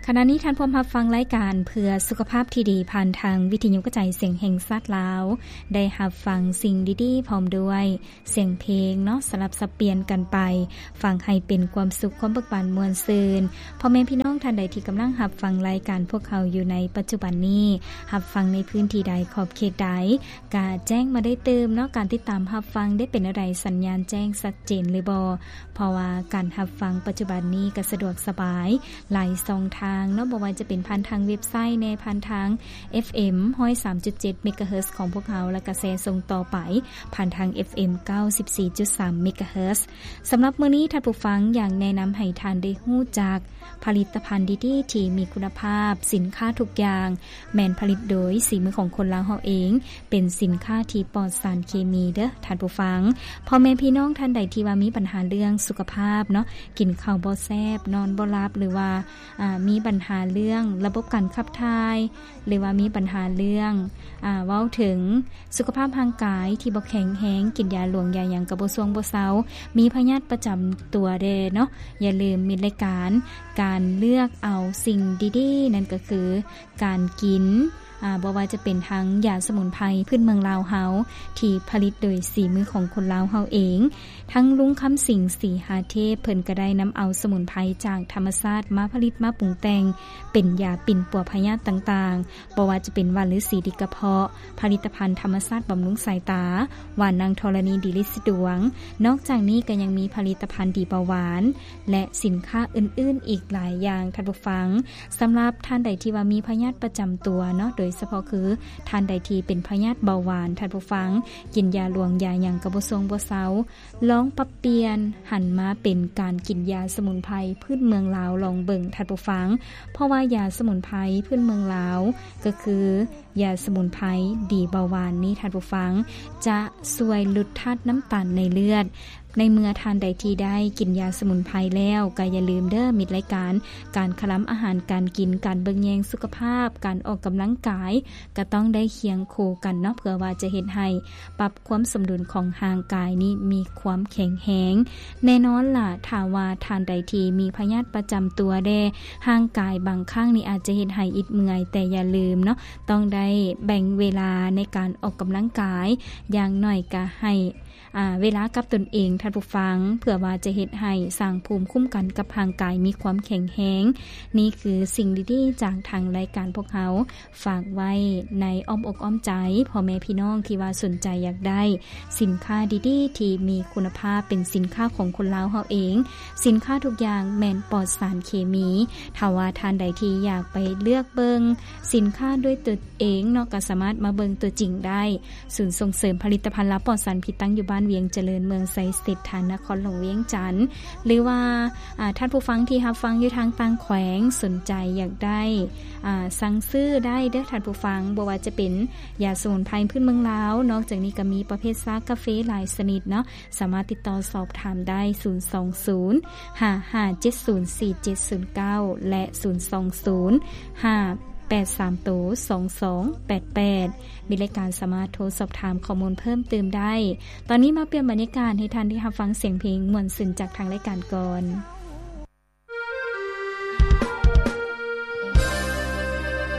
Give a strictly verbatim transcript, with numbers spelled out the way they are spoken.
ขณะนี้ท่านผู้รับฟังรายการเพื่อสุขภาพที่ดีผ่านทางวิทยุกระจายเสียงแห่งชาติลาวได้รับฟังสิ่งดีๆพร้อมด้วยเสียงเพลงเนาะสลับสับเปลี่ยนกันไปฟังให้เป็นความสุขความเบิกบานมวลซื่นพ่อแม่พี่น้องท่านใดที่กำลังรับฟังรายการพวกเขาอยู่ในปัจจุบันนี้รับฟังในพื้นที่ใดขอบเขตใดกาแจ้งมาได้เติมเนาะการติดตามรับฟังได้เป็นอะไรสัญญาณแจ้งชัดเจนหรือบ่เพราะว่าการรับฟังปัจจุบันนี้ก็สะดวกสบายหลายช่องทางเนาะบ่ว่าจะเป็นผ่านทางเว็บไซต์ในผ่านทาง เอฟ เอ็ม หนึ่งศูนย์สามจุดเจ็ด เมกะเฮิรตซ์ของพวกเราและกระแสส่งต่อไปผ่านทาง เอฟ เอ็ม เก้าสิบสี่จุดสาม เมกะเฮิรตซ์สำหรับมื้อนี้ท่านผู้ฟังอย่างแนะนำให้ท่านได้ฮู้จักผลิตภัณฑ์ดีๆที่มีคุณภาพสินค้าทุกอย่างแม่นผลิตโดยสีมือของคนลาวเฮาเองเป็นสินค้าที่ปลอดสารเคมีเด้อท่านผู้ฟังพ่อแม่พี่น้องท่านใดที่ว่ามีปัญหาเรื่องสุขภาพเนาะกินข้าวบ่แซ่บนอนบ่หลับหรือว่าอ่ามีปัญหาเรื่องระบบการขับถ่ายหรือว่ามีปัญหาเรื่องอ่าเว้าถึงสุขภาพร่างกายที่บ่แข็งแรงกินยาหลวงยาหยังก็บ่ซวงบ่เซามีพยาธิประจำตัวเด้เนาะอย่าลืมมีรายการการเลือกเอาสิ่งดีๆนั่นก็คือการกินอ่าบ่ว่าจะเป็นทั้งยาสมุนไพรพื้นเมืองลาวเฮาที่ผลิตโดยสีมือของคนลาวเฮาเองทั้งลุงคำสิงสีหาเทพเพิ่นก็ได้นำเอาสมุนไพรจากธรรมชาติมาผลิตมาปรุงแต่งเป็นยาปิ่นปัวพยาธิต่างๆบ่ว่าจะเป็นหวานหรือสีดิกระเพาะผลิตภัณฑ์ธรรมชาติบำรุงสายตาหวานนางธรณีดีลิสดวงนอกจากนี้ก็ยังมีผลิตภัณฑ์ดีเบาหวานและสินค้าอื่นๆอีกหลายอย่างท่านผู้ฟังสำหรับท่านใดที่ว่ามีพยาธิประจำตัวเนาะโดยเฉพาะคือท่านใดที่เป็นพยาธิเบาหวานท่านผู้ฟังกินยาหลวงยาหยังก็บ่ทรงบ่เซาลองปรับเปลี่ยนหันมาเป็นการกินยาสมุนไพรพื้นเมืองลาวลองเบิ่งท่านผู้ฟังเพราะว่ายาสมุนไพรพื้นเมืองลาวก็คือยาสมุนไพรดีเบาหวานนี้ท่านผู้ฟังจะช่วยลดธาตุน้ำตาลในเลือดในเมื่อทานใดที่ได้กินยาสมุนไพรแล้วก็อย่าลืมเด้อมิตรรายการการคล้ำอาหารการกินการเบิ่งแยงสุขภาพการออกกำลังกายก็ต้องได้เคียงคู่กันเนาะเพื่อว่าจะเฮ็ดให้ปรับความสมดุลของร่างกายนี้มีความแข็งแรงแน่นอนล่ะถ้าว่าทานใดที่มีพยาธิประจำตัวแดร่างกายบางครั้งนี่อาจจะเฮ็ดให้อิดเมื่อยแต่อย่าลืมเนาะต้องได้แบ่งเวลาในการออกกำลังกายอย่างน้อยก็ให้อ่าเวลากับตนเองท่านผู้ฟังเพื่อว่าจะเฮ็ดให้สร้างภูมิคุ้มกันกับร่างกายมีความแข็งแรงนี่คือสิ่งดีๆจากทางรายการพวกเขาฝากไว้ในอ้อมอกอ้อมใจพ่อแม่พี่น้องที่ว่าสนใจอยากได้สินค้าดีๆที่มีคุณภาพเป็นสินค้าของคนลาวเฮาเองสินค้าทุกอย่างแม่นปลอดสารเคมีถ้าว่าท่านใดที่อยากไปเลือกเบิงสินค้าด้วยตัวเองเนาะก็สามารถมาเบิงตัวจริงได้ศูนย์ส่งเสริมผลิตภัณฑ์และปลอดสารพิษตั้งอยู่บ้านเวียงเจริญเมืองไซสเตทฐานนครหลวงเวียงจันทน์หรือว่าท่านผู้ฟังที่รับฟังอยู่ทางต่างแขวงสนใจอยากได้สั่งซื้อได้เด้อท่านผู้ฟังบ่ว่าจะเป็นยาสมุนไพรพื้นเมืองลาวนอกจากนี้ก็มีประเภทซากาแฟหลายชนิดเนาะสามารถติดต่อสอบถามได้ศูนย์ สอง ศูนย์ ห้า ห้า เจ็ด ศูนย์ สี่ เจ็ด ศูนย์ เก้าและศูนย์ สอง ศูนย์ ห้า แปด สาม สอง สอง แปด แปดมีรายการสามารถโทรสอบถามข้อมูลเพิ่มเติมได้ตอนนี้มาเปลี่ยนบรรยากาศให้ท่านได้รับฟังเสียงเพลงม่วนซื่นจากทางรายการก่อน